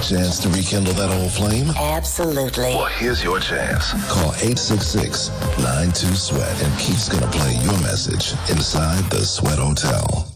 chance to rekindle that old flame? Absolutely. Well, here's your chance. Call 866-92-SWEAT and Keith's gonna play your message inside the Sweat Hotel.